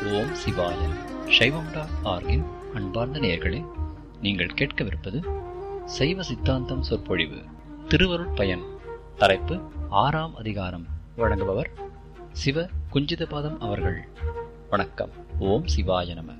ஓம் சிவாய. சைவம்.org-இன் அன்பார்ந்த நேயர்களே, நீங்கள் கேட்கவிருப்பது சைவ சித்தாந்தம் சொற்பொழிவு திருவருட்பயன். தலைப்பு ஆறாம் அதிகாரம். வழங்குபவர் சிவ குஞ்சிதபாதம் அவர்கள். வணக்கம். ஓம் சிவாய நம.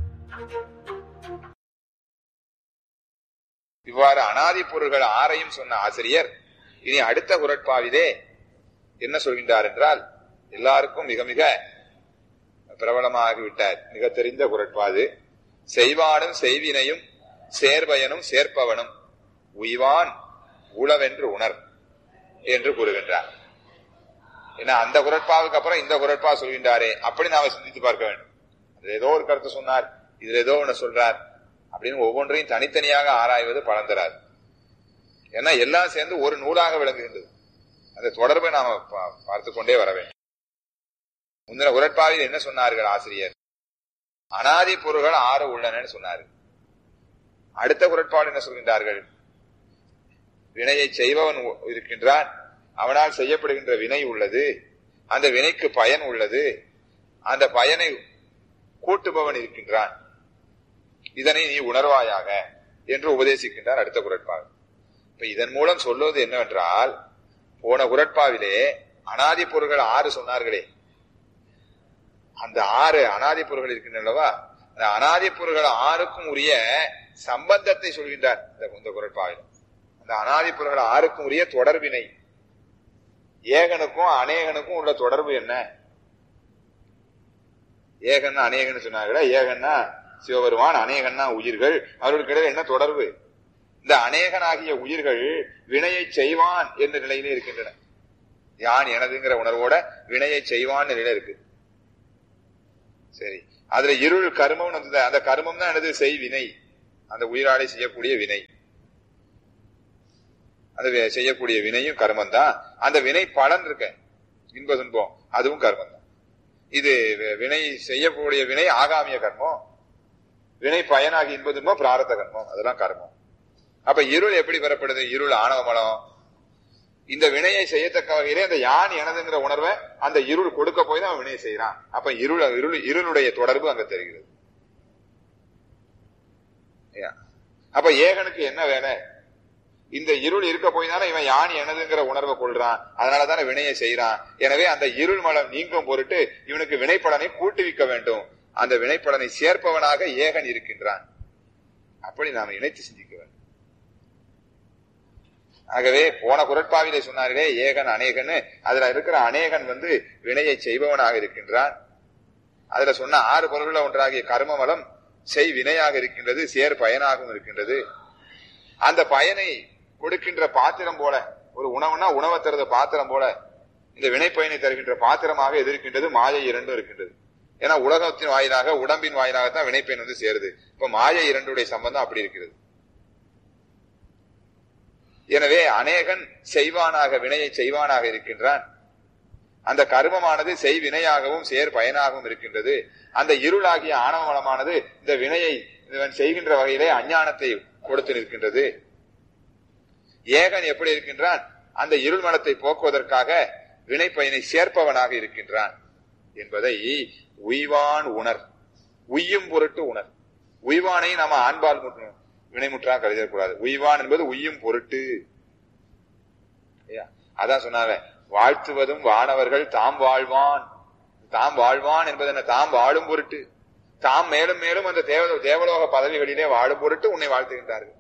இவ்வாறு அனாதி பொருள்கள் ஆறையும் சொன்ன ஆசிரியர் இனி அடுத்த குறட்பாவிலே என்ன சொல்கின்றார் என்றால், எல்லாருக்கும் மிக மிக பிரபலமாகிவிட்டார், மிக தெரிந்த குறட்பாது. செய்வானும் செய்வினையும் சேர்பயனும் சேர்ப்பவனும் உய்வான் உளவென்று உணர் என்று கூறுகின்றார். ஏன்னா அந்த குறட்பாவுக்கு அப்புறம் இந்த குறட்பா சொல்கின்றாரே, அப்படி நாம சிந்தித்து பார்க்க வேண்டும். அதுல ஏதோ ஒரு கருத்து சொன்னார், இதுல ஏதோ ஒண்ணு சொல்றார் அப்படின்னு ஒவ்வொன்றையும் தனித்தனியாக ஆராய்வது பலன் தராது. ஏன்னா எல்லாம் சேர்ந்து ஒரு நூலாக விளங்குகின்றது. அந்த தொடர்பை நாம பார்த்து கொண்டே வர வேண்டும். முந்தின குறட்பாவில் என்ன சொன்னார்கள் ஆசிரியர்? அனாதி பொருள்கள் ஆறு உள்ளன சொன்னார்கள். அடுத்த குறட்பாவில் என்ன சொல்கின்றார்கள்? வினையை செய்பவன் இருக்கின்றான், அவனால் செய்யப்படுகின்ற வினை உள்ளது, அந்த வினைக்கு பயன் உள்ளது, அந்த பயனை கூட்டுபவன் இருக்கின்றான், இதனை நீ உணர்வாயாக என்று உபதேசிக்கின்றார் அடுத்த குறட்பாவில். இப்ப இதன் மூலம் சொல்வது என்னவென்றால், போன குறட்பாவிலே அனாதி பொருள்கள் ஆறு சொன்னார்களே, அந்த ஆறு அனாதி பொருள்கள் இருக்கின்றனவா, அந்த அனாதி பொருள்கள் ஆறுக்கும் உரிய சம்பந்தத்தை சொல்கின்றார் இந்த குறட்பாவில். அந்த அனாதி பொருள்கள் ஆறுக்கும் உரிய தொடர்பினை, ஏகனுக்கும் அநேகனுக்கும் உள்ள தொடர்பு என்ன? ஏகன்னா அநேகன்னு சொன்னார்களா? ஏகன்னா சிவபெருமான், அநேகன்னா உயிர்கள். அவர்களுக்கு இடையில என்ன தொடர்பு? இந்த அநேகனாகிய உயிர்கள் வினையை செய்வான் என்ற நிலையிலே இருக்கின்றன. யான் எனதுங்கிற உணர்வோட வினையை செய்வான் நிலையில இருக்கு. சரி, அதுல இருள் கர்மம் வந்தது. அந்த கர்மம் தான் எனது செய்வினை, அந்த உயிராடை செய்யக்கூடிய வினை. அந்த செய்யக்கூடிய வினையும் கர்மம் தான். அந்த வினை பலன் இருக்க இன்ப துன்பம், அதுவும் கர்மம் தான். இது வினை செய்யக்கூடிய வினை ஆகாமிய கர்மம், வினை பயனாகி இன்ப துன்பம் பிராரத்த கர்மம், அதெல்லாம் கர்மம். அப்ப இருள் எப்படி பெறப்படுது? இருள் ஆணவ மலம். இந்த வினையை செய்யத்தக்க வகையிலே அந்த யான் எனதுங்கிற உணர்வை அந்த இருள் கொடுக்க போய் தான் அவன் வினையை செய்யறான். அப்ப இருளுடைய தொடர்பு அங்க தெரிகிறது. அப்ப ஏகனுக்கு என்ன வேலை? இந்த இருள் இருக்க போய் தானே இவன் யான் எனதுங்கிற உணர்வை கொள்றான், அதனாலதானே வினையை செய்யறான். எனவே அந்த இருள் மலம் நீங்கும் பொருட்டு இவனுக்கு வினைப்பலனை கூட்டுவிக்க வேண்டும். அந்த வினைப்பலனை சேர்ப்பவனாக ஏகன் இருக்கின்றான். அப்படி நாம இணைத்து சிந்திக்க வேண்டும். ஆகவே போன குறட்பாவிலே சொன்னார்களே ஏகன் அநேகன், அதுல இருக்கிற அநேகன் வினையை செய்பவனாக இருக்கின்றான். அதுல சொன்ன ஆறு பொருள்கள் ஒன்றாகிய கர்மமலம் செய் வினையாக இருக்கின்றது, சேர் பயனாகவும் இருக்கின்றது. அந்த பயனை கொடுக்கின்ற பாத்திரம் போல, ஒரு உணவுனா உணவை தருத பாத்திரம் போல இந்த வினை பயனை தருகின்ற பாத்திரமாக எது இருக்கின்றது? மாயை இரண்டும் இருக்கின்றது. ஏன்னா உலகத்தின் வாயிலாக, உடம்பின் வாயிலாகத்தான் வினைப்பயன் சேருது. இப்ப மாயை இரண்டுடைய சம்பந்தம் அப்படி இருக்கிறது. எனவே அநேகன் செய்வானாக, வினையை செய்வானாக இருக்கின்றான். அந்த கர்மமானது செய்வினையாகவும் சேர் பயனாகவும் இருக்கின்றது. அந்த இருளாகிய ஆணவ மலமானது இந்த வினையை செய்கின்ற வகையிலே அஞ்ஞானத்தை கொடுத்து நிற்கின்றது. ஏகன் எப்படி இருக்கின்றான்? அந்த இருள் மலத்தை போக்குவதற்காக வினை பயனை சேர்ப்பவனாக இருக்கின்றான் என்பதை உய்வான் உணர், உய்யும் பொருட்டு உணர். உய்வானை நாம ஆண்பால் வினைமுற்றாக கருதக்கூடாது. உய்வான் என்பது உய்யும் பொருட்டு. அதான் சொன்னாங்க, வாழ்த்துவதும் வானவர்கள் தாம் வாழ்வான். தாம் வாழ்வான் என்பது என்ன? தாம் வாழும் பொருட்டு, தாம் மேலும் மேலும் அந்த தேவலோக பதவிகளிலே வாழும் பொருட்டு உன்னை வாழ்த்துகின்றார்கள்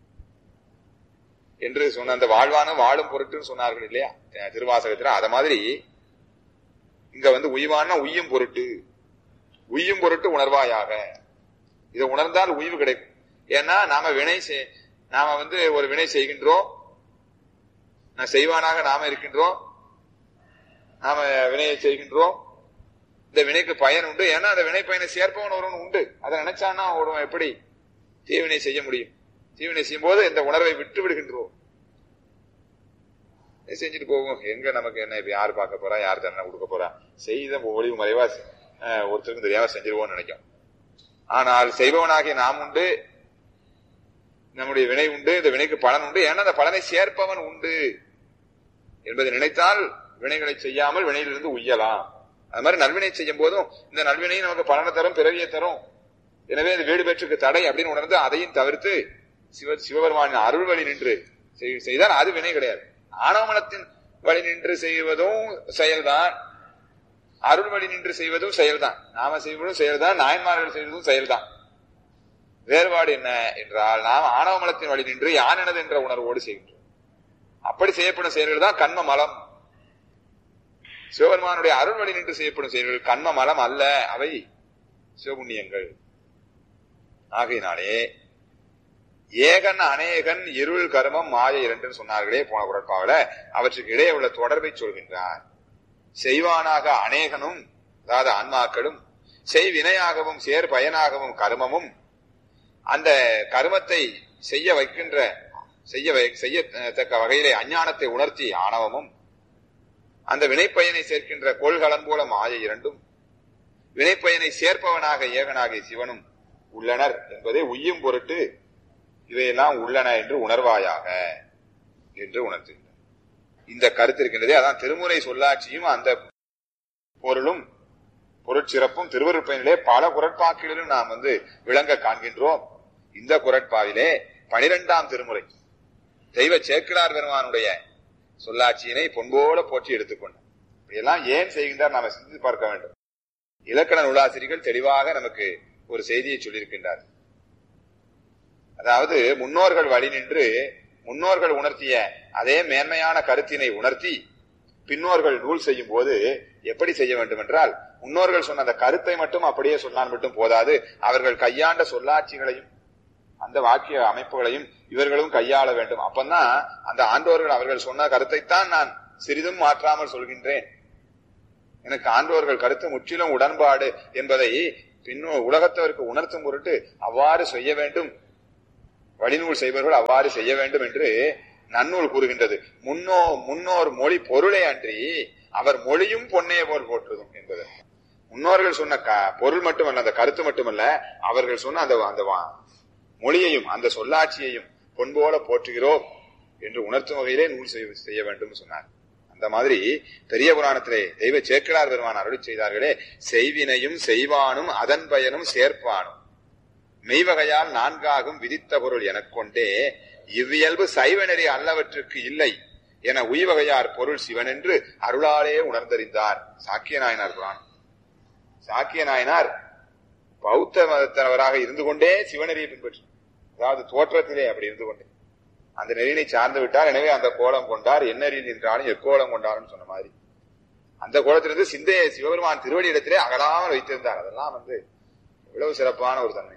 என்று சொன்ன அந்த வாழ்வானும் வாழும் பொருட்டுன்னு சொன்னார்கள் இல்லையா திருவாசகத்துல. அத மாதிரி இங்க உய்வான்னா உய்யும் பொருட்டு, உய்யும் பொருட்டு உணர்வாயாக. இதை உணர்ந்தால் உய்வு கிடைக்கும். ஏன்னா நாம ஒரு வினை செய்கின்றோம், செய்வானாக நாம இருக்கின்றோம், நாம வினையை செய்கின்றோம். இந்த வினைக்கு பயன் உண்டு. ஏன்னா அந்த வினை பயனை சேர்ப்பவன் ஒருவன் உண்டு. அதை நினைச்சான்னா ஒருவன் எப்படி தீவினை செய்ய முடியும்? தீவினை செய்யும் போது இந்த உணர்வை விட்டு விடுகின்றோம். செஞ்சுட்டு போகும். எங்க நமக்கு என்ன, இப்ப யாரு பார்க்க போறா, யார் தண்டனை கொடுக்க போறா, செய்த ஒளிவு மறைவா ஒருத்தருக்கும் தெரியாம செஞ்சிருவோம்னு நினைக்கும். ஆனால் செய்பவனாகிய நாம் உண்டு, நம்முடைய வினை உண்டு, இந்த வினைக்கு பலன் உண்டு. ஏன்னா அந்த பலனை சேர்ப்பவன் உண்டு என்பதை நினைத்தால் வினைகளை செய்யாமல் வினையிலிருந்து உய்யலாம். அது மாதிரி நல்வினை செய்யும் போதும் இந்த நல்வினையும் நமக்கு பலனை தரும், பிறவியை தரும். எனவே அது வீடு பெற்றுக்கு தடை அப்படின்னு உணர்ந்து அதையும் தவிர்த்து சிவபெருமானின் அருள் வழி நின்று செய்தால் அது வினை கிடையாது. ஆணவமனத்தின் வழி நின்று செய்வதும் செயல்தான், அருள் வழி நின்று செய்வதும் செயல்தான். நாம செய்வதும் செயல்தான், நாயன்மார்கள் செய்வதும் செயல்தான். வேறுபாடு என்ன என்றால், நாம் ஆணவமலத்தின் வழி நின்று யானெனது என்ற உணர்வோடு செய்கின்றோம். அப்படி செய்யப்படும் செயல்கள் தான் கண்ம மலம். சிவபெருமானுடைய அருள் வழி நின்று செய்யப்படும் செயல்கள் கண்ம மலம் அல்ல, அவை சிவபுண்ணியங்கள். ஆகையினாலே ஏகன் அநேகன் இருள் கர்மம் மாயை இரண்டு சொன்னார்களே போன குறட்பாவில, அவற்றுக்கு இடையே உள்ள தொடர்பை சொல்கின்றார். செய்வானாக அநேகனும், அதாவது ஆன்மாக்களும், செய்வினையாகவும் சேர் பயனாகவும் கர்மமும், அந்த கர்மத்தை செய்யத்தக்க வகையிலே அஞ்ஞானத்தை உணர்த்தி ஆணவமும், அந்த வினைப்பயனை சேர்க்கின்ற கோள்களன் போல மாயை இரண்டும், வினைப்பயனை சேர்ப்பவனாக ஏகனாகிய சிவனும் உள்ளனர் என்பதை உய்யும் பொருட்டு இவையெல்லாம் உள்ளன என்று உணர்வாயாக என்று உணர்த்துகின்றனர். இந்த கருத்து இருக்கின்றதே, அதான் திருமுறை சொல்லாட்சியும் அந்த பொருளும் பொருட்சிறப்பும் திருவருட்பயனிலே பல குறட்பாக்களிலும் நாம் விளங்க காண்கின்றோம். இந்த குறட்பாவிலே 12ஆம் திருமுறை தெய்வ சேக்கிழார் பெருமானுடைய சொல்லாட்சியினை பொன்போல போற்றி எடுத்துக்கொண்டோம். இப்படியெல்லாம் ஏன் செய்கின்றார் நாம சிந்தித்து பார்க்க வேண்டும். இலக்கண நூலாசிரியர்கள் தெளிவாக நமக்கு ஒரு செய்தியை சொல்லியிருக்கின்றார். அதாவது முன்னோர்கள் வழி நின்று முன்னோர்கள் உணர்த்திய அதே மேன்மையான கருத்தினை உணர்த்தி பின்னோர்கள் நூல் செய்யும் போது எப்படி செய்ய வேண்டும் என்றால், முன்னோர்கள் சொன்ன அந்த கருத்தை மட்டும் அப்படியே சொன்னால் மட்டும் போதாது, அவர்கள் கையாண்ட சொல்லாட்சிகளையும் அந்த வாக்கிய அமைப்புகளையும் இவர்களும் கையாள வேண்டும். அப்பந்தான் அந்த ஆண்டோர்கள் அவர்கள் சொன்ன கருத்தைத்தான் நான் சிறிதும் மாற்றாமல் சொல்கின்றேன், எனக்கு ஆண்டோர்கள் கருத்து முற்றிலும் உடன்பாடு என்பதை உலகத்தவருக்கு உணர்த்தும் பொருட்டு அவ்வாறு செய்ய வேண்டும், வழிநூல் செய்பவர்கள் அவ்வாறு செய்ய வேண்டும் என்று நன்னூல் கூறுகின்றது. முன்னோர் மொழி பொருளே அன்றி அவர் மொழியும் பொன்னே போல் போற்றுதும் என்பது. முன்னோர்கள் சொன்ன பொருள் மட்டுமல்ல, அந்த கருத்து மட்டுமல்ல, அவர்கள் சொன்ன அந்த மொழியையும் அந்த சொல்லாட்சியையும் பொன்போல போற்றுகிறோம் என்று உணர்த்தும் வகையிலே நூல் செய்ய வேண்டும் சொன்னார். அந்த மாதிரி பெரிய புராணத்திலே தெய்வ சேக்கிழார் பெருமான் அருளி செய்தார்களே, செய்வினையும் செய்வானும் அதன் பயனும் சேர்ப்பானும் மெய்வகையால் நான்காகும் விதித்த பொருள் எனக் கொண்டே இவ்வியல்பு சைவநெறி அல்லவற்றுக்கு இல்லை என உய்வகையார் பொருள் சிவன் என்று அருளாலே உணர்ந்தறிந்தார். சாக்கிய நாயனார் புராணம். சாக்கிய நாயனார் பௌத்த மதத்தவராக இருந்து கொண்டே சிவநெறியை பின்பற்றி, அதாவது தோற்றத்திலே அப்படி இருந்து கொண்டே அந்த நெறியினை சார்ந்து விட்டார். எனவே அந்த கோலம் கொண்டார், என்ன நெறியில் நின்றாலும் எக்கோலம் கொண்டாரும் சொன்ன மாதிரி அந்த கோலத்திலிருந்து சிந்தையை சிவபெருமான் திருவடி இடத்திலே அகலாமல் வைத்திருந்தார். அதெல்லாம் எவ்வளவு சிறப்பான ஒரு தன்மை.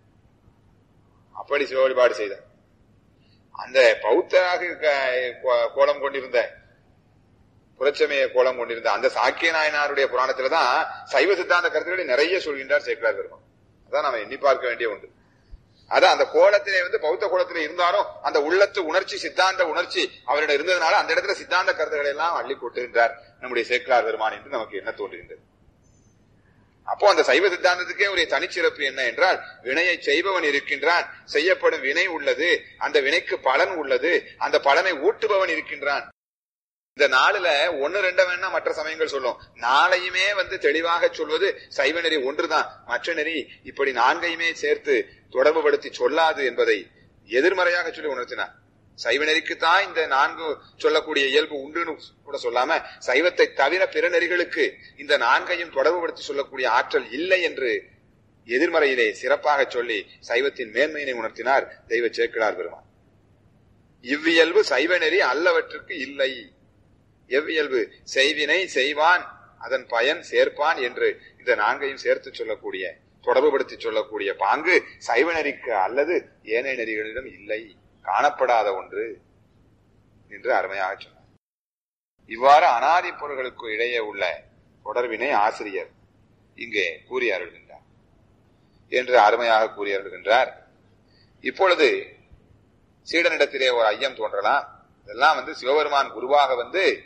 அப்படி சிவ வழிபாடு செய்தார். அந்த பௌத்தராக கோலம் கொண்டிருந்த, புரட்சமய கோலம் கொண்டிருந்த அந்த சாக்கிய நாயனாருடைய புராணத்தில்தான் சைவ சித்தாந்த கருத்துக்களை நிறைய சொல்கின்றார் சேக்கிழார் பெருமான். அதான் நாம எண்ணி பார்க்க வேண்டிய ஒன்று. அதான் அந்த கோலத்திலே பௌத்த கோலத்திலே இருந்தாலும் அந்த உள்ளத்து உணர்ச்சி, சித்தாந்த உணர்ச்சி அவரிடம் இருந்ததுனால அந்த இடத்துல சித்தாந்த கருத்துக்களை எல்லாம் அள்ளி கொட்டுகின்றார் நம்முடைய சேக்கிழார் பெருமான் என்று நமக்கு என்ன தோன்றுகின்றது. அப்போ அந்த சைவ சித்தாந்தத்துக்கே ஒரு தனிச்சிறப்பு என்ன என்றால், வினையை செய்பவன் இருக்கின்றான், செய்யப்படும் வினை உள்ளது, அந்த வினைக்கு பலன் உள்ளது, அந்த பலனை ஊட்டுபவன் இருக்கின்றான். இந்த நாளுல 1-2 வேணா மற்ற சமயங்கள் சொல்லும், நாளையுமே தெளிவாக சொல்வது சைவ நெறி ஒன்றுதான், மற்ற நெறி இப்படி 4ஐயுமே சேர்த்து தொடர்பு படுத்தி சொல்லாது என்பதை எதிர்மறையாக சொல்லி உணர்த்தினார். சைவ நெறிக்குத்தான் இந்த 4 சொல்லக்கூடிய இயல்பு உண்டுன்னு கூட சொல்லாம, சைவத்தை தவிர பிற நெறிகளுக்கு இந்த 4ஐயும் தொடர்புபடுத்தி சொல்லக்கூடிய ஆற்றல் இல்லை என்று எதிர்மறையிலே சிறப்பாக சொல்லி சைவத்தின் மேன்மையினை உணர்த்தினார் தெய்வ சேக்கிழார் பெருமான். இவ்வியல்பு சைவ நெறி அல்லவற்றுக்கு இல்லை. எவ்வியல்பு? செய்வினை செய்வான் அதன் பயன் சேர்ப்பான் என்று இந்த 4ஐயும் சேர்த்து சொல்லக்கூடிய, தொடர்புபடுத்தி சொல்லக்கூடிய பாங்கு சைவ நெறிக்கு அல்லது ஏனைய நெறிகளிடம் இல்லை, காணப்படாத ஒன்று என்று அருமையாக சொன்னார். இவ்வாறு அனாதி பொருள்களுக்கு இடையே உள்ள தொடர்பினை ஆசிரியர் இங்கே கூறி அருள்கின்றார் என்று அருமையாக கூறி அருள்கின்றார். இப்பொழுது சீடனிடத்திலே ஒரு ஐயம் தோன்றலாம். இதெல்லாம் சிவபெருமான் குருவாக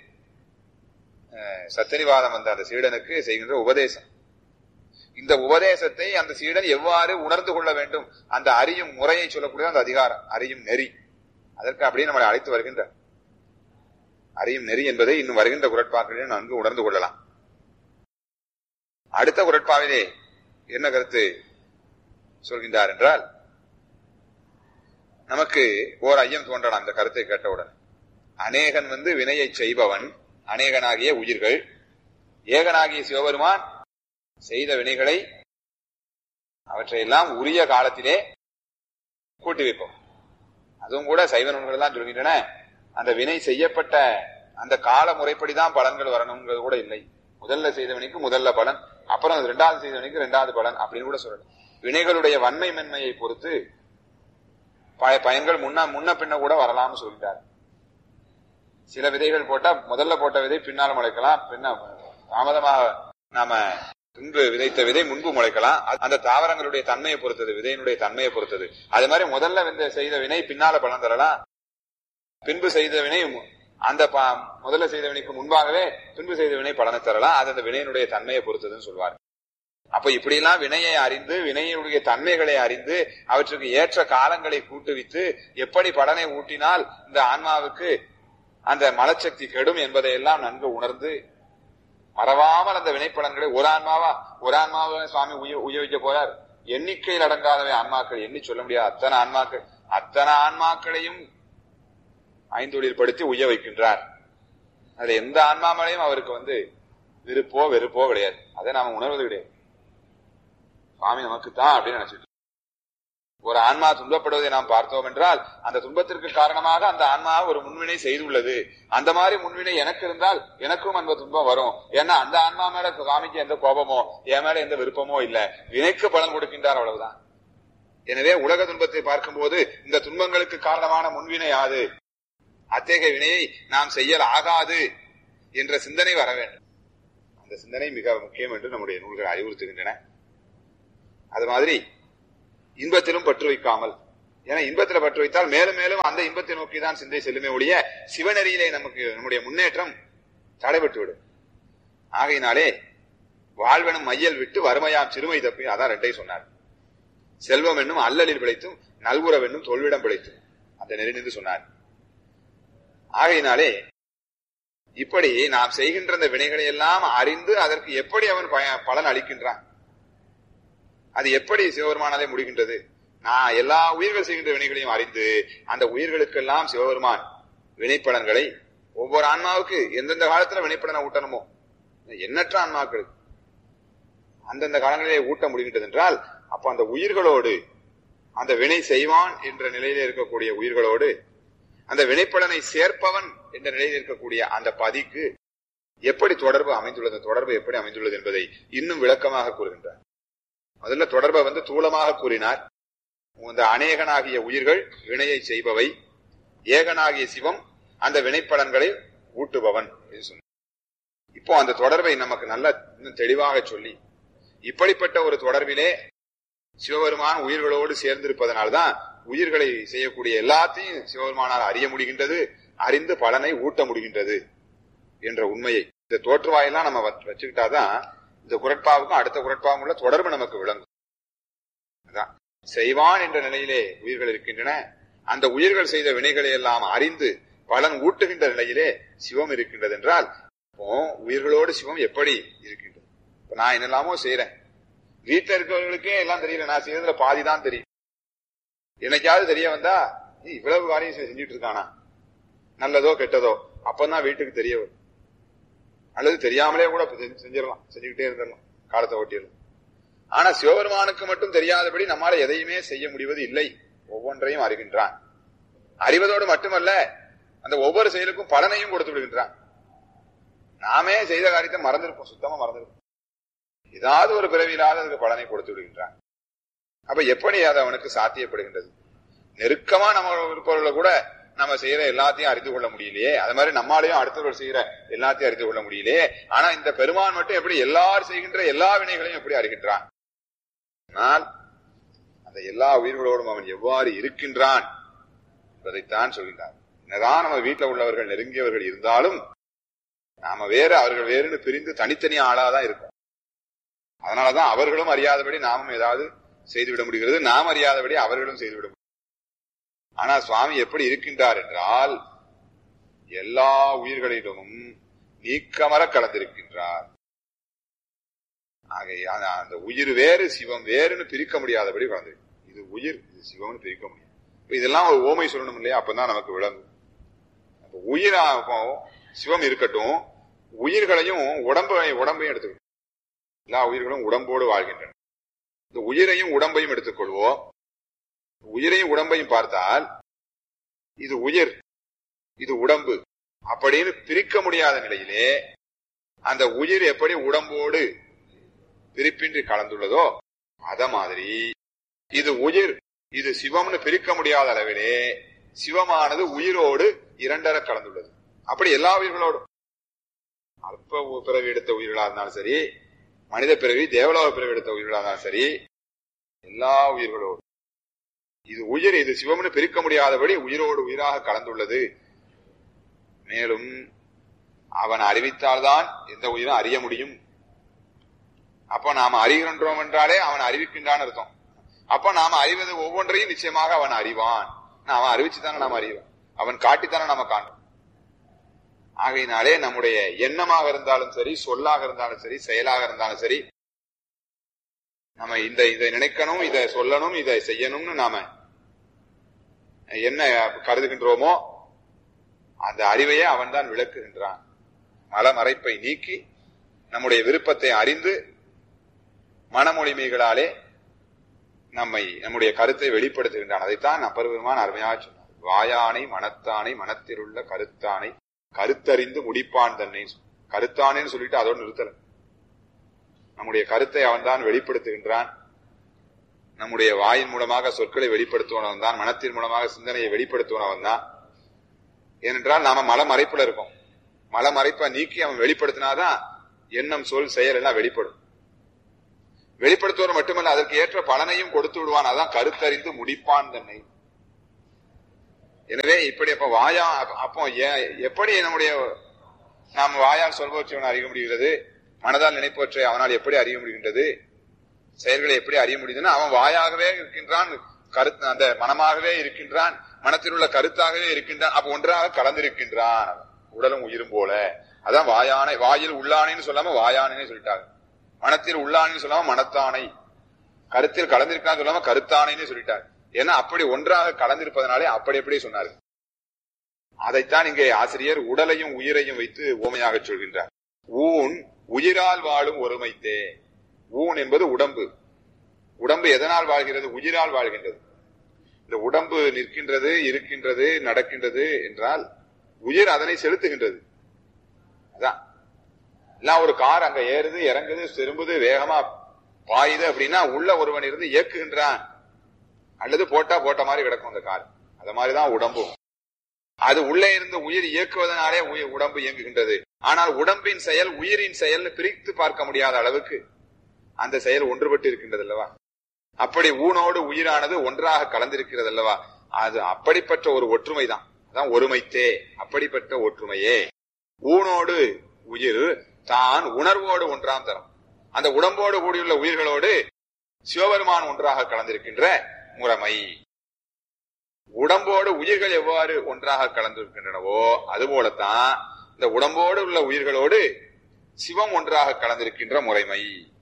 சத்தியனிவாதம் அந்த சீடனுக்கு செய்கின்ற உபதேசம். இந்த உபதேசத்தை அந்த சீடன் எவ்வாறு உணர்ந்து கொள்ள வேண்டும், அந்த அறியும் முறையை சொல்லக்கூடிய அந்த அதிகாரம், அறியும் நெறி, அதற்கு அப்படியே நம்மளை அழைத்து வருகின்ற அறியும் நெறி என்பதை இன்னும் வருகின்ற குறட்பாக்களில் நன்கு உணர்ந்து கொள்ளலாம். அடுத்த குறட்பாவிலே என்ன கருத்து சொல்கின்றார் என்றால், நமக்கு ஓர் ஐயம் தோன்றலாம் அந்த கருத்தை கேட்டவுடன். அநேகன் வினையை செய்பவன், அநேகனாகிய உயிர்கள், ஏகனாகிய சிவபெருமான் செய்த வினைகளை அவற்றையெல்லாம் உரிய காலத்திலே கூட்டி வைப்போம். அதுவும் கூட சைவ நூல்கள் தான் சொல்கின்றன, அந்த வினை செய்யப்பட்ட அந்த கால முறைப்படிதான் பலன்கள் வரணுங்கிறது கூட இல்லை. முதல்ல செய்த வினைக்கு முதல்ல பலன், அப்புறம் 2வது செய்த வினைக்கு 2வது பலன் அப்படின்னு கூட சொல்லணும். வினைகளுடைய வன்மை மென்மையை பொறுத்து பயன்கள் முன்ன பின்ன கூட வரலாம்னு சொல்லிட்டார். சில விதைகள் போட்டா முதல்ல போட்ட விதை பின்னால முளைக்கலாம், பின்ன தாமதமாக நாம முன்பு விதைத்த விதை முன்பு முளைக்கலாம். அந்த தாவரங்களுடைய தன்மையை பொறுத்தது, விதையினுடைய தன்மையை பொறுத்தது. அது மாதிரி முதல்ல செய்த வினை பின்னால பலன் தரலாம், பின்பு செய்த வினை அந்த முதல்ல செய்த வினைக்கு முன்பாகவே பின்பு செய்த வினை பலனை தரலாம். அது அந்த வினையினுடைய தன்மையை பொறுத்ததுன்னு சொல்வார். அப்ப இப்படியெல்லாம் வினையை அறிந்து, வினையினுடைய தன்மைகளை அறிந்து, அவற்றுக்கு ஏற்ற காலங்களை கூட்டுவித்து, எப்படி பலனை ஊட்டினால் இந்த ஆன்மாவுக்கு அந்த மலச்சக்தி கெடும் என்பதையெல்லாம் நன்கு உணர்ந்து மறவாமல் அந்த வினைப்பலன்களை ஒரு ஆன்மாவை சுவாமி உபயோகிக்க போறார். எண்ணிக்கையில் அடங்காதவை ஆன்மாக்கள், எண்ணி சொல்ல முடியாது அத்தனை ஆன்மாக்களையும் ஐந்தொழில் படுத்தி உய்ய வைக்கின்றார். அதுல எந்த ஆன்மா மேலையும் அவருக்கு விருப்போ வெறுப்போ கிடையாது. அதை நாம உணர்வது கிடையாது. சுவாமி நமக்குத்தான் அப்படின்னு நினைச்சிட்டு ஒரு ஆன்மா துன்பப்படுவதை நாம் பார்த்தோம் என்றால், அந்த துன்பத்திற்கு காரணமாக அந்த ஆன்மா ஒரு முன்வினை செய்துள்ளது. அந்த மாதிரி முன்வினை எனக்கு இருந்தால் எனக்கும் அந்த துன்பம் வரும். ஏன்னா அந்த ஆன்மா மேல சுவாமிக்கு எந்த கோபமோ என் மேல எந்த விருப்பமோ இல்ல, வினைக்கு பலன் கொடுக்கின்றார், அவ்வளவுதான். எனவே உலக துன்பத்தை பார்க்கும் போது இந்த துன்பங்களுக்கு காரணமான முன்வினை யாது, அத்தகைய வினையை நாம் செய்யல் ஆகாது என்ற சிந்தனை வர வேண்டும். அந்த சிந்தனை மிக முக்கியம் என்று நம்முடைய நூல்கள் அறிவுறுத்துகின்றன. அது மாதிரி இன்பத்திலும் பற்று வைக்காமல், ஏன்னா இன்பத்துல பற்று வைத்தால் மேலும் மேலும் அந்த இன்பத்தை நோக்கிதான் சிந்தை செல்லுமே ஒழிய சிவநெறியிலே நம்முடைய முன்னேற்றம் தடைபட்டுவிடும். ஆகையினாலே வாழ்வெனும் மையல் விட்டு வறுமையாம் சிறுமை தப்பி, அதான் 2 சொன்னார். செல்வம் என்னும் அல்லலில் பிழைத்தும் நல்குறவென்னும் தொல்விடம் பிழைத்தும் அந்த நெறி நின்று சொன்னார். ஆகையினாலே இப்படி நாம் செய்கின்ற இந்த வினைகளை எல்லாம் அறிந்து அதற்கு எப்படி அவன் பலன் அளிக்கின்றான், அது எப்படி சிவபெருமானாலே முடிகின்றது. நான் எல்லா உயிர்கள் செய்கின்ற வினைகளையும் அறிந்து அந்த உயிர்களுக்கெல்லாம் சிவபெருமான் வினைப்பலன்களை ஒவ்வொரு ஆன்மாவுக்கு எந்தெந்த காலத்துல வினைப்பலனை ஊட்டணுமோ, எண்ணற்ற ஆன்மாக்களுக்கு அந்தந்த காலங்களிலே ஊட்ட முடிகின்றது என்றால், அப்ப அந்த உயிர்களோடு, அந்த வினை செய்வான் என்ற நிலையில இருக்கக்கூடிய உயிர்களோடு அந்த வினைப்பலனை சேர்ப்பவன் என்ற நிலையில் இருக்கக்கூடிய அந்த பதிக்கு எப்படி தொடர்பு அமைந்துள்ளது, தொடர்பு எப்படி அமைந்துள்ளது என்பதை இன்னும் விளக்கமாக கூறுகின்றார். முதல்ல தொடர்பை தூளமாக கூறினார். இந்த அநேகனாகிய உயிர்கள் வினையை செய்பவை, ஏகனாகிய சிவம் அந்த வினைப்பலன்களை ஊட்டுபவன் என்று சொன்னார். இப்போ அந்த தொடர்பை நமக்கு நல்ல இன்னும் தெளிவாக சொல்லி, இப்படிப்பட்ட ஒரு தொடர்பிலே சிவபெருமான் உயிர்களோடு சேர்ந்திருப்பதனால்தான் உயிர்களை செய்யக்கூடிய எல்லாத்தையும் சிவபெருமானால் அறிய முடிகின்றது, அறிந்து பலனை ஊட்ட முடிகின்றது என்ற உண்மையை, இந்த தோற்றுவாயெல்லாம் நம்ம வச்சுக்கிட்டாதான் இந்த குறட்பாவுக்கும் அடுத்த குறட்பாவும் உள்ள தொடர்பு நமக்கு விளங்கும். அதான் செய்வான் என்ற நிலையிலே உயிர்கள் இருக்கின்றன. அந்த உயிர்கள் செய்த வினைகளை எல்லாம் அறிந்து பலன் ஊட்டுகின்ற நிலையிலே சிவம் இருக்கின்றது என்றால், உயிர்களோடு சிவம் எப்படி இருக்கின்றது? இப்ப நான் என்னெல்லாமோ செய்யறேன், வீட்டுல இருக்கிறவர்களுக்கே எல்லாம் தெரியல, நான் செய்யறதுல பாதிதான் தெரியும். என்னைக்காவது தெரிய வந்தா இவ்வளவு காரியம் செஞ்சுட்டு இருக்கானா, நல்லதோ கெட்டதோ, அப்பதான் வீட்டுக்கு தெரிய வரும். அல்லது தெரியாமலே கூட செஞ்சிடலாம், செஞ்சுக்கிட்டே இருந்துடலாம், காலத்தை ஓட்டிடலாம். ஆனா சிவபெருமானுக்கு மட்டும் தெரியாதபடி நம்மால எதையுமே செய்ய முடிவது இல்லை. ஒவ்வொன்றையும் அறிகின்றான். அறிவதோடு மட்டுமல்ல, அந்த ஒவ்வொரு செயலுக்கும் பலனையும் கொடுத்து விடுகின்றான். நாமே செய்த காரியத்தை மறந்திருப்போம், சுத்தமா மறந்திருப்போம். ஏதாவது ஒரு பிறவியிலாவது அதுக்கு பலனை கொடுத்து விடுகின்றான். அப்ப எப்படி அது அவனுக்கு சாத்தியப்படுகின்றது? நெருக்கமா நம்ம இருப்பவர்களை கூட நம்ம செய்யற எல்லாத்தையும் அறிந்து கொள்ள முடியலையே, அது மாதிரி நம்மாலையும் அடுத்தவர்கள் செய்யற எல்லாத்தையும் அறிந்து கொள்ள முடியலையே. ஆனா இந்த பெருமான் மட்டும் எப்படி எல்லாரும் செய்கின்ற எல்லா வினைகளையும் எப்படி அறிகின்றான்? ஆனால் அந்த எல்லா உயிர்களோடும் அவன் எவ்வாறு இருக்கின்றான் என்பதைத்தான் சொல்கின்றான். என்னதான் நம்ம வீட்டுல உள்ளவர்கள் நெருங்கியவர்கள் இருந்தாலும் நாம வேறு அவர்கள் வேறுன்னு பிரிந்து தனித்தனி ஆளாதான் இருக்கும். அதனாலதான் அவர்களும் அறியாதபடி நாமும் ஏதாவது செய்துவிட முடிகிறது, நாம் அறியாதபடி அவர்களும் செய்துவிட முடியும். ஆனா சுவாமி எப்படி இருக்கின்றார் என்றால், எல்லா உயிர்களிடமும் நீக்கமர கலந்திருக்கின்றார். அந்த உயிர் வேறு சிவம் வேறுன்னு பிரிக்க முடியாதபடி கலந்து, இது உயிர் இது சிவம்னு பிரிக்க முடியாது. இதெல்லாம் ஒரு ஓமை சொல்லணும் இல்லையா? அப்பதான் நமக்கு விளங்கும். உயிரா சிவம் இருக்கட்டும், உயிர்களையும் உடம்பையும் எடுத்துக்கணும். எல்லா உயிர்களும் உடம்போடு வாழ்கின்றன. இந்த உயிரையும் உடம்பையும் எடுத்துக்கொள்வோம். உயிரையும் உடம்பையும் பார்த்தால் இது உயிர் இது உடம்பு அப்படின்னு பிரிக்க முடியாத நிலையிலே அந்த உயிர் எப்படி உடம்போடு பிரிப்பின்றி கலந்துள்ளதோ அத மாதிரி இது உயிர் இது சிவம்னு பிரிக்க முடியாத அளவிலே சிவமானது உயிரோடு இரண்டர கலந்துள்ளது. அப்படி எல்லா உயிர்களோடும், அல்ப பிறவி எடுத்த உயிர்களா இருந்தாலும் சரி, மனித பிறவி தேவலோக பிறவி எடுத்த உயிர்களா இருந்தாலும் சரி, எல்லா உயிர்களோடும் இது உயிர் இது சிவம்னு பிரிக்க முடியாதபடி உயிரோடு உயிராக கலந்துள்ளது. மேலும் அவன் அறிவித்தால்தான் எந்த உயிரும் அறிய முடியும். அப்ப நாம அறிகின்றோம் என்றாலே அவன் அறிவிக்கின்றான் அர்த்தம். அப்ப நாம அறிவது ஒவ்வொன்றையும் நிச்சயமாக அவன் அறிவான். அவன் அறிவிச்சுதானே நாம அறிவோம், அவன் காட்டித்தானே நாம காண்போம். ஆகையினாலே நம்முடைய எண்ணமாக இருந்தாலும் சரி, சொல்லாக இருந்தாலும் சரி, செயலாக இருந்தாலும் சரி, நம்ம இதை நினைக்கணும், இதை சொல்லணும், இதை செய்யணும்னு நாம என்ன கருதுகின்றோமோ அந்த அறிவையே அவன் தான் விளக்குகின்றான். மலமறைப்பை நீக்கி நம்முடைய விருப்பத்தை அறிந்து மனமொழிமைகளாலே நம்முடைய கருத்தை வெளிப்படுத்துகின்றான். அதைத்தான் அப்பெருமான் அருமையாக சொன்னார். வாயானை மனத்தானை மனத்திலுள்ள கருத்தானை கருத்தறிந்து முடிப்பான் தன்னை. கருத்தானேன்னு சொல்லிட்டு அதோடு நிறுத்தல. நம்முடைய கருத்தை அவன் தான் வெளிப்படுத்துகின்றான். நம்முடைய வாயின் மூலமாக சொற்களை வெளிப்படுத்துவனவன் தான், மனத்தின் மூலமாக சிந்தனையை வெளிப்படுத்துவனவன் தான். ஏனென்றால் நாம மலமறைப்புல இருக்கோம். மலமறைப்பை நீக்கி அவன் வெளிப்படுத்தினாதான் எண்ணம் சொல் செயல் எல்லாம் வெளிப்படும். வெளிப்படுத்துவது மட்டுமல்ல, அதற்கு ஏற்ற பலனையும் கொடுத்து விடுவான். அதான் கருத்தறிந்து முடிப்பான் தன்னை. எனவே இப்படி அப்போ எப்படி நம்முடைய நாம் வாயால் சொல்பவற்றை அவன் அறிய முடிகிறது, மனதால் நினைப்பவற்றை அவனால் எப்படி அறிய முடிகின்றது, செயல்களை எப்படி அறிய முடியுதுன்னா அவன் வாயாகவே இருக்கின்றான், கருத்து அந்த மனமாகவே இருக்கின்றான், மனத்தில் உள்ள கருத்தாகவே இருக்கின்றான். அப்ப ஒன்றாக கலந்திருக்கின்றான் உடலும் உயிரும் போல. அதான் வாயானை, வாயில் உள்ளானைன்னு சொல்லாம வாயானே சொல்லிட்டாங்க. மனத்தில் உள்ளானைன்னு சொல்லாம மனத்தானை, கருத்தில் கலந்திருக்கான்னு சொல்லாம கருத்தானைன்னு சொல்லிட்டாங்க. ஏன்னா அப்படி ஒன்றாக கலந்திருப்பதனாலே அப்படி எப்படி சொன்னாரு. அதைத்தான் இங்கே ஆசிரியர் உடலையும் உயிரையும் வைத்து ஓமையாக சொல்கின்றார். ஊன் உயிரால் வாழும் ஒருமைத்தே. ஊன் என்பது உடம்பு. உடம்பு எதனால் வாழ்கிறது? உயிரால் வாழ்கின்றது. இந்த உடம்பு நிற்கின்றது, இருக்கின்றது, நடக்கின்றது என்றால் உயிர் அதனை செலுத்துகின்றது. அதான் எல்லாம் ஒரு கார் அங்க ஏறுது, இறங்குது, திரும்புது, வேகமா பாயுது அப்படின்னா உள்ள ஒருவன் இருந்து இயக்குகின்றான், அல்லது போட்ட மாதிரி கிடக்கும் அந்த கார். அத மாதிரிதான் உடம்பும். அது உள்ளே இருந்து உயிர் இயக்குவதனாலே உடம்பு இயங்குகின்றது. ஆனால் உடம்பின் செயல் உயிரின் செயல் பிரித்து பார்க்க முடியாத அளவுக்கு அந்த செயல் ஒன்றுபட்டு இருக்கின்றது அல்லவா. அப்படி ஊனோடு உயிரானது ஒன்றாக கலந்திருக்கிறது அல்லவா. அது அப்படிப்பட்ட ஒரு ஒற்றுமை தான். அதான் ஒருமைத்தே. அப்படிப்பட்ட ஒற்றுமையே ஊனோடு உயிர் தான் உணர்வோடு ஒன்றாம் தரம். அந்த உடம்போடு கூடியுள்ள உயிர்களோடு சிவபெருமான் ஒன்றாக கலந்திருக்கின்ற முறைமை. உடம்போடு உயிர்கள் எவ்வாறு ஒன்றாக கலந்திருக்கின்றனவோ அதுபோலத்தான் இந்த உடம்போடு உள்ள உயிர்களோடு சிவம் ஒன்றாக கலந்திருக்கின்ற முறைமை.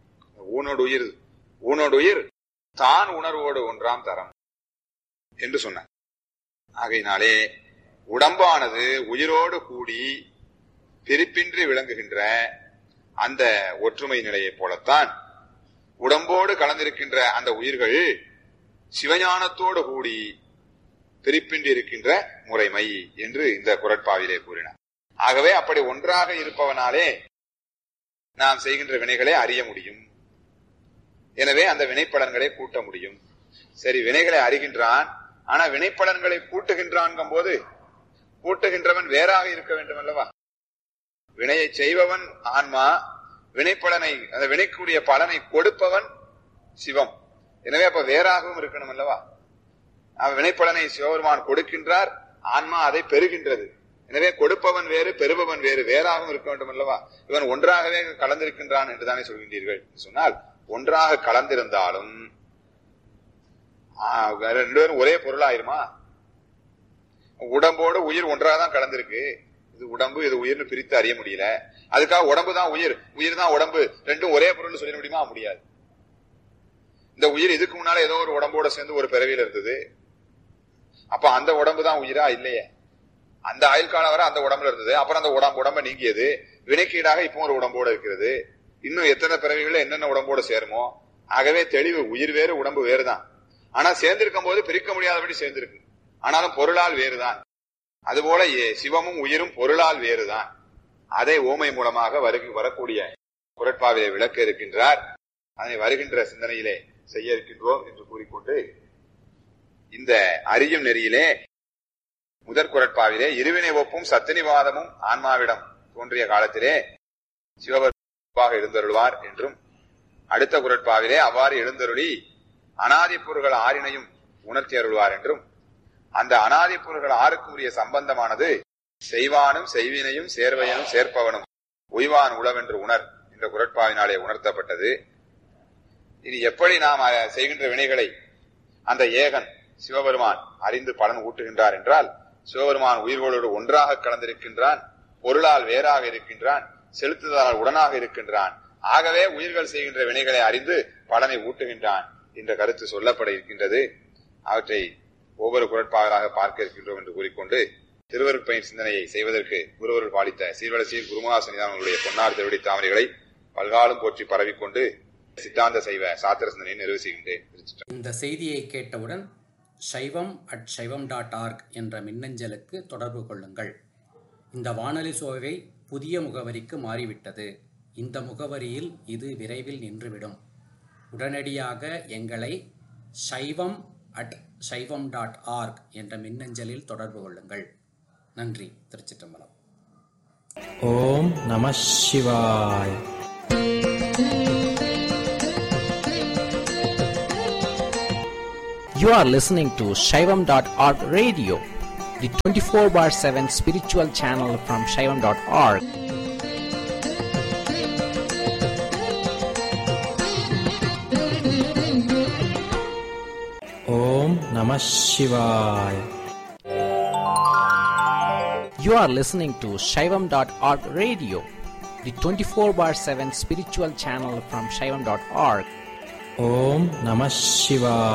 ஊனோடு உயிர் தான் உணர்வோடு ஒன்றாம் தரம் என்று சொன்னார். ஆகையினாலே உடம்பானது உயிரோடு கூடி பிரிப்பின்றி விளங்குகின்ற அந்த ஒற்றுமை நிலையை போலத்தான் உடம்போடு கலந்திருக்கின்ற அந்த உயிர்கள் சிவஞானத்தோடு கூடி பிரிப்பின்றி இருக்கின்ற முறைமை என்று இந்த குறட்பாவிலே கூறினார். ஆகவே அப்படி ஒன்றாக இருப்பவனாலே நாம் செய்கின்ற வினைகளை அறிய முடியும். எனவே அந்த வினைப்பலன்களை கூட்ட முடியும். சரி, வினைகளை அறிகின்றான், ஆனா வினைப்பலன்களை கூட்டுகின்றான் போது கூட்டுகின்றவன் வேறாக இருக்க வேண்டும் அல்லவா. வினையை செய்பவன் ஆன்மா, வினைப்பலனை அந்த வினைக்குரிய பலனை கொடுப்பவன் சிவம். எனவே அப்ப வேறாகவும் இருக்கணும் அல்லவா. வினைப்பலனை சிவபெருமான் கொடுக்கின்றார், ஆன்மா அதை பெறுகின்றது. எனவே கொடுப்பவன் வேறு, பெறுபவன் வேறு, வேறாகவும் இருக்க வேண்டும் அல்லவா. இவன் ஒன்றாகவே கலந்திருக்கின்றான் என்றுதானே சொல்கின்றீர்கள். சொன்னால் ஒன்றாக கலந்திருந்தாலும் ரெண்டு பேரும் ஒரே பொருளாயிருமா? உடம்போடு உயிர் ஒன்றாக தான் கலந்திருக்கு. இது உடம்பு இது உயிர்னு பிரித்து அறிய முடியல. அதுக்காக உடம்பு தான் உயிர், உயிர் தான் உடம்பு, ரெண்டும் ஒரே பொருள் சொல்லிட முடியுமா? முடியாது. இந்த உயிர் இதுக்கு முன்னால ஏதோ ஒரு உடம்போட சேர்ந்து ஒரு பிறவியில இருந்தது. அப்ப அந்த உடம்பு தான் உயிரா? இல்லையே. அந்த ஆயுள் காலம் வரை அந்த உடம்புல இருந்தது. அப்புறம் அந்த உடம்ப நீங்கியது. வினைக்கீடாக இப்போ ஒரு உடம்போட இருக்கிறது. இன்னும் எத்தனை பிறவிகள் என்னென்ன உடம்போட சேருமோ. ஆகவே தெளிவு, உயிர் வேறு உடம்பு வேறுதான். ஆனா சேர்ந்திருக்கும் போது பிரிக்க முடியாதபடி சேர்ந்திருக்கு. ஆனாலும் பொருளால் வேறுதான். அதுபோல சிவமும் உயிரும் பொருளால் வேறுதான். அதை ஓமை மூலமாக வரக்கூடிய குறட்பாவிலே விளக்க இருக்கின்றார். அதனை வருகின்ற சிந்தனையிலே செய்ய இருக்கின்றோம் என்று கூறிக்கொண்டு, இந்த அறியும் நெறியிலே முதற் குறட்பாவிலே இருவினை ஒப்பும் சத்தினிவாதமும் ஆன்மாவிடம் தோன்றிய காலத்திலே சிவபெருமாக எழுந்தருள்வார் என்றும், அடுத்த குறட்பாவிலே அவ்வாறு எழுந்தருளி அனாதி பொருள்கள் ஆறினையும் உணர்த்தி அருள்வார் என்றும், அந்த அனாதி பொருள்கள் ஆறுக்கு உரிய சம்பந்தமானது செய்வானும் செய்வினையும் சேர்வையனும் சேர்ப்பவனும் உய்வான் உளவென்று உணர் என்ற குறட்பாவினாலே உணர்த்தப்பட்டது. இனி எப்படி நாம் செய்கின்ற வினைகளை அந்த ஏகன் சிவபெருமான் அறிந்து பலன் ஊட்டுகின்றார் என்றால், சிவபெருமான் உயிர்களோடு ஒன்றாக கலந்திருக்கின்றான், பொருளால் வேறாக இருக்கின்றான், செலுத்துதலால் உடனாக இருக்கின்றான். ஆகவே உயிர்கள் செய்கின்ற வினைகளை அறிந்து பலனை ஊட்டுகின்றான் என்ற கருத்து சொல்லப்பட இருக்கின்றது. அவற்றை ஒவ்வொரு குறட்பாகளாக பார்க்க இருக்கின்றோம் என்று கூறிக்கொண்டு, திருவருட்பயன் சிந்தனையை செய்வதற்கு குருவருள் பாலித்த சீர்வலசீர் குருமகாசனிதானங்களுடைய பொன்னார் திருவடி தாமரைகளை பல்காலம் போற்றி பரவிக்கொண்டு சித்தாந்த சைவ சாத்திர சிந்தனையை நிறைவு செய்கின்றேன். இந்த செய்தியை கேட்டவுடன் shaivam@shaivam.org என்ற மின்னஞ்சலுக்கு தொடர்பு கொள்ளுங்கள். இந்த வானொலி சோவை புதிய முகவரிக்கு மாறிவிட்டது. இந்த முகவரியில் இது விரைவில் நின்றுவிடும். உடனடியாக எங்களை shaivam@shaivam.org என்ற மின்னஞ்சலில் தொடர்பு கொள்ளுங்கள். நன்றி. திருச்சிற்றம்பலம். ஓம் நம சிவாய். You are listening to Shaivam.org radio, the 24/7 spiritual channel from Shaivam.org. Om Namah Shivaya. You are listening to Shaivam.org radio, the 24/7 spiritual channel from Shaivam.org. Om Namah Shivaya.